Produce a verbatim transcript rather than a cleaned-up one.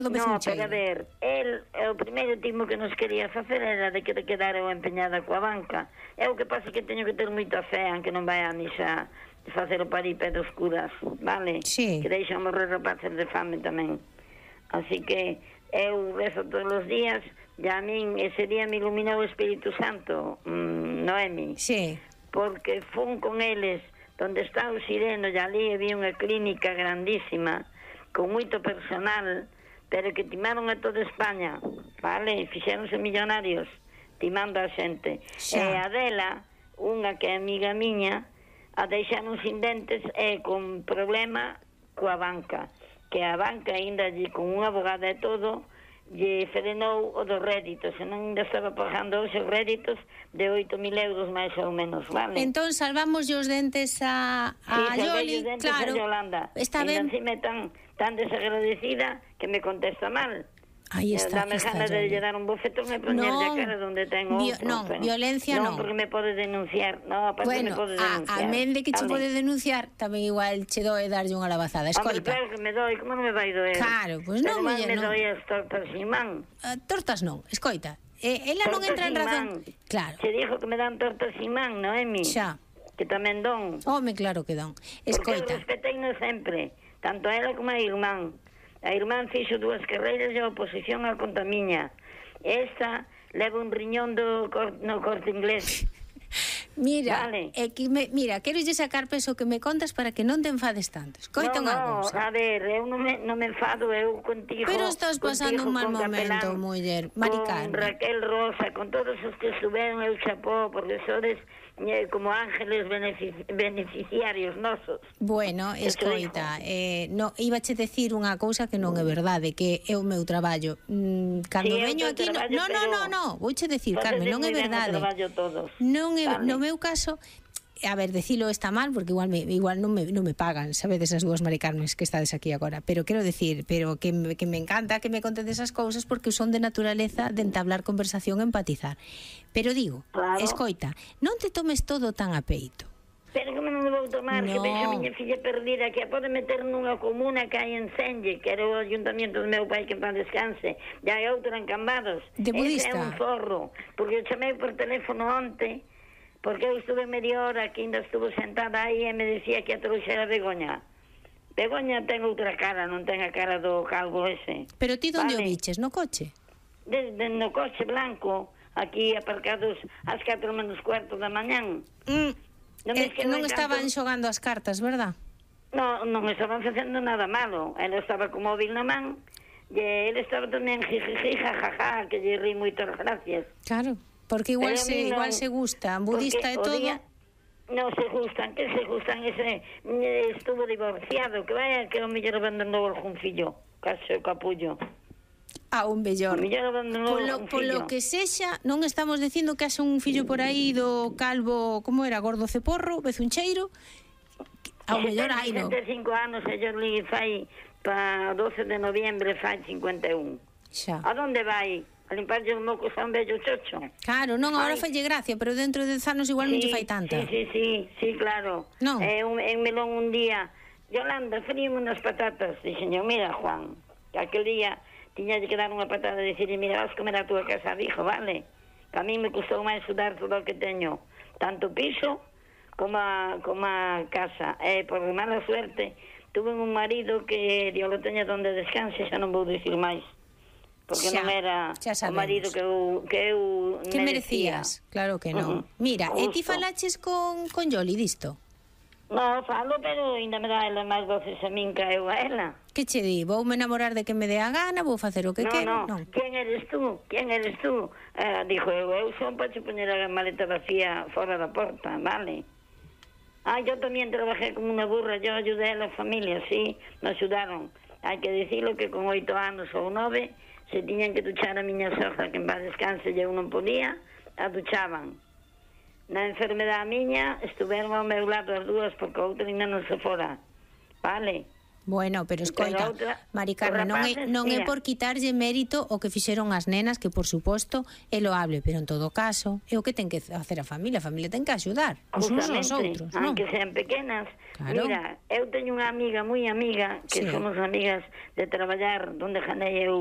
No, pero a ver, el, o primeiro timo que nos quería facer era de que quedara eu empeñada coa banca. É o que pasa que teño que ter moita fe, aunque non vai a misa de facer o paripé dos curas, vale? Sí. Que deixan morrer rapaces de fame tamén. Así que eu rezo todos os días, e a min ese día me iluminou o Espírito Santo, mmm, Noemi. Sí. Porque fun con eles donde está o Sireno, e ali había unha clínica grandísima, con moito personal, pero que timaron a toda España, vale? Fixéronse millonarios, timando a xente. Xa. E a dela, unha que é amiga miña, a deixaron sin dentes e con problema coa banca, que a banca ainda allí con unha abogada e todo, lle frenou o dos réditos, e non ainda estaba pagando os réditos de oito mil euros máis ou menos, vale? Entón salvamos os dentes a, a sí, Yoli, dentes claro. A Yolanda. Está ben. E encima tan, tan desagradecida que me contesta mal. Aí está, dame ganas de lle dar un bofetón e poñerlle no, a cara donde ten o vi non, pero, violencia non. Non, porque me pode denunciar. No, aparte bueno, me pode denunciar. A, a men de que che vale. pode denunciar, tamén igual che doe darlle unha lavazada. Escoita. Hombre, claro que me doi, como non me vai doer? Claro, pois pues non, me non. doi as tortas sin man. Uh, tortas non, escoita. Eh, ela non entra en razón. Man. Claro. Che dijo que me dan tortas sin man, Noemi? Xa. Que tamén don. Home, claro que don. Escoita. Porque respeteino sempre, tanto a ela como a irmán. A irmán fixo dúas carreiras de oposición a conta miña. Esta leva un riñón do cor, no Corte Inglés. Mira, vale. é que me, mira, quero lle sacar peso que me contas para que non te enfades tanto. Escoita no, unha no, cousa. A ver, eu non me, non me enfado, eu contigo. Pero estás pasando contigo, un mal con momento, Capelán, muller. Mari Carmen. Con Raquel Rosa, con todos os que estuveron, eu chapó, porque sodes eh, como ángeles benefici beneficiarios nosos. Bueno, escoita, eh, no, ibache decir unha cousa que non é verdade, que é o meu traballo. Mm, cando sí, veño aquí, traballo, no, no, no, no, vouche decir, Carmen, non é verdade. Non é, vale. No meu caso, a ver, decilo está mal porque igual me, igual non me, non me pagan, sabedes as dúas Mari Carmes que estades aquí agora, pero quero decir, pero que, que me encanta que me contes esas cousas porque son de naturaleza de entablar conversación e empatizar. Pero digo, claro. Escoita, non te tomes todo tan a peito. Pero como non me vou tomar, no. Que vexa a miña filla perdida, que a pode meter nunha comuna que hai en Senlle, que era o ayuntamiento do meu pai que para descanse, e hai outra en Cambados. De budista. Ese é un forro, porque eu chamei por teléfono onte, porque eu estuve media hora que ainda estuvo sentada aí e me decía que a trouxera Begoña. Begoña ten outra cara, non ten a cara do calvo ese. Pero ti onde vale. O biches? No coche? De, de, no coche blanco, aquí aparcados ás catro menos cuarto da mañán. Mm. Non, eh, que non estaban tanto... xogando as cartas, verdad? No, non estaban facendo nada malo. Ela estaba co móvil na man e ele estaba tamén jijiji, jajaja, que lle ri moitas gracias. Claro. Porque igual se no, igual se gusta, budista e todo. Día, no se gustan, que se gustan, ese estuvo divorciado, que vaya que o mellor abandonou algún fillo, caso o capullo. Ah, un mellor. O mellor abandonou polo, un fillo. Polo que sexa, non estamos dicindo que haxe un fillo por aí do calvo, como era, gordo ceporro, bezuncheiro. Ao mellor hai, no. sesenta e cinco anos, e yo li fai pa doce de noviembre fai cincuenta e un. Xa. A donde vai? A limparlle os mocos a un bello chocho. Claro, non, agora falle gracia, pero dentro de dez anos igual sí, non lle fai tanta. Sí, sí, sí, sí, claro. No. Eh, un, en Melón un día, Yolanda, fríame unas patatas. Dixen, mira, Juan, que aquel día tiña que dar unha patada e dicirle, mira, vas comer a túa casa, dijo, vale? Que a mí me custou máis sudar todo o que teño, tanto piso como a, como a casa. E eh, por mala suerte, tuve un marido que Dios lo teña donde descanse, xa non vou dicir máis. Porque xa, non era o marido que eu, que eu que merecías, claro que non. Uh -huh. Mira, e ti falaches con, con Yoli disto? No, falo, pero ainda me dá ela máis voces a min que eu a ela. Que che di? Voume enamorar de que me dé a gana, vou facer o que no, quero? No, no, quen eres tú? Quen eres tú? Eh, dijo eu, eu son para che poñer a maleta vacía fora da porta, vale? Ah, yo tamén trabajé como unha burra, yo ayudé a la familia, sí, me ayudaron. Hai que dicilo que con oito anos ou nove se tiñan que duchar a miña soja, que en paz descanse e eu non podía, a duchaban. Na enfermedade miña estuveron ao meu lado as dúas porque a outra ainda non se fora, vale? Bueno, pero escoita, Mari Carmen, non é, non é por quitarlle mérito o que fixeron as nenas, que por suposto é loable, pero en todo caso é o que ten que hacer a familia. A familia ten que axudar os uns aos outros, non? Aunque sean pequenas. Claro. Mira, eu teño unha amiga, moi amiga, que sí. somos amigas de traballar donde janei eu